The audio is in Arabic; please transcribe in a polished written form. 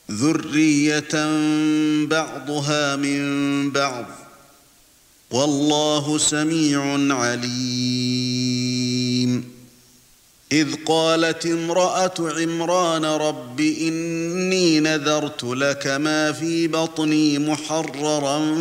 ذُرِّيَّةً بَعْضُهَا مِن بَعْضٍ ۗ وَاللَّهُ سَمِيعٌ عَلِيمٌ. إِذْ قَالَتِ امْرَأَتُ عِمْرَانَ رَبِّ إِنِّي نَذَرْتُ لَكَ مَا فِي بَطْنِي مُحَرَّرًا